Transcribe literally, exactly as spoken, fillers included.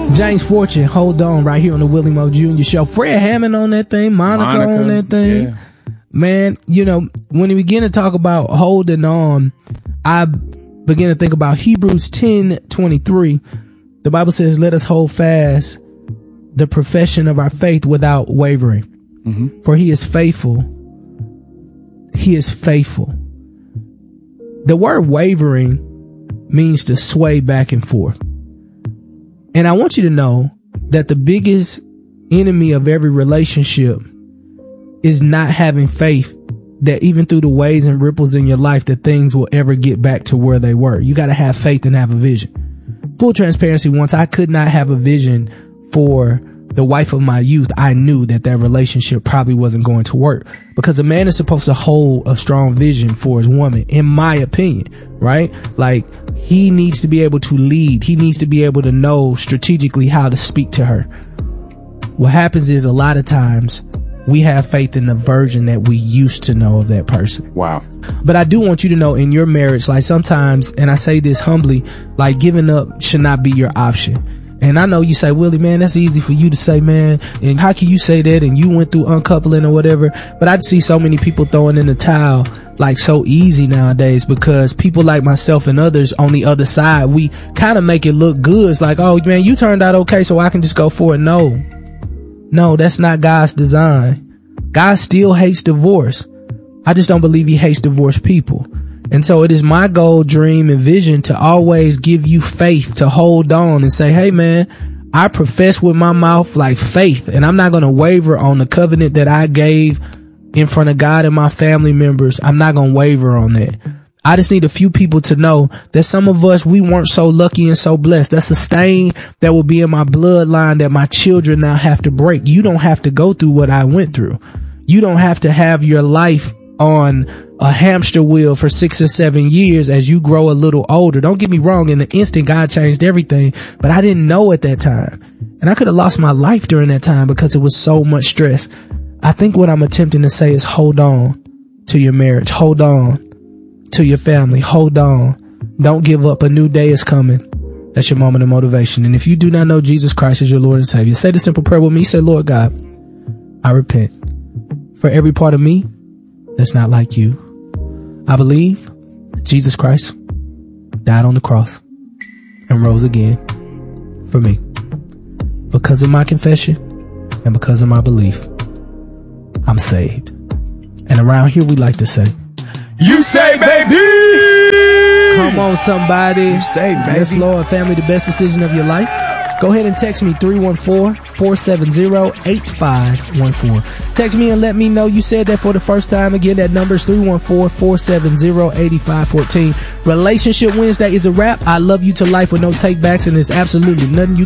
James Fortune, Hold On, right here on the Willie Mo Junior Show. Fred Hammond on that thing, Monica, Monica on that thing. Yeah. Man, you know, when we begin to talk about holding on, I begin to think about Hebrews ten twenty-three. The Bible says, let us hold fast the profession of our faith without wavering. Mm-hmm. For he is faithful. He is faithful. The word wavering means to sway back and forth. And I want you to know that the biggest enemy of every relationship is not having faith that even through the waves and ripples in your life that things will ever get back to where they were. You got to have faith and have a vision. Full transparency, once I could not have a vision for the wife of my youth, I knew that that relationship probably wasn't going to work, because a man is supposed to hold a strong vision for his woman, in my opinion, right? Like, he needs to be able to lead. He needs to be able to know strategically how to speak to her. What happens is a lot of times we have faith in the version that we used to know of that person. Wow. But I do want you to know, in your marriage, like sometimes, and I say this humbly, like giving up should not be your option. And I know you say, Willie, man, that's easy for you to say, man. And how can you say that? And you went through uncoupling or whatever. But I see so many people throwing in the towel like so easy nowadays, because people like myself and others on the other side, we kind of make it look good. It's like, oh, man, you turned out okay, so I can just go for it. No, no, that's not God's design. God still hates divorce. I just don't believe he hates divorced people. And so it is my goal, dream, and vision to always give you faith to hold on and say, hey, man, I profess with my mouth like faith, and I'm not going to waver on the covenant that I gave in front of God and my family members. I'm not going to waver on that. I just need a few people to know that some of us, we weren't so lucky and so blessed. That's a stain that will be in my bloodline that my children now have to break. You don't have to go through what I went through. You don't have to have your life on a hamster wheel for six or seven years as you grow a little older. Don't get me wrong. In the instant, God changed everything, but I didn't know at that time. And I could have lost my life during that time because it was so much stress. I think what I'm attempting to say is hold on to your marriage. Hold on to your family. Hold on. Don't give up. A new day is coming. That's your moment of motivation. And if you do not know Jesus Christ as your Lord and Savior, say the simple prayer with me. Say, Lord God, I repent for every part of me that's not like you. I believe Jesus Christ died on the cross and rose again for me. Because of my confession and because of my belief, I'm saved. And around here we like to say, you say, baby! Come on, somebody. You say, baby. Yes, Lord. Family, the best decision of your life. Go ahead and text me three one four, four seven zero, eight five one four. Text me and let me know you said that for the first time. Again, that number is three one four, four seven zero, eight five one four. Relationship Wednesday is a wrap. I love you to life with no takebacks, and there's absolutely nothing you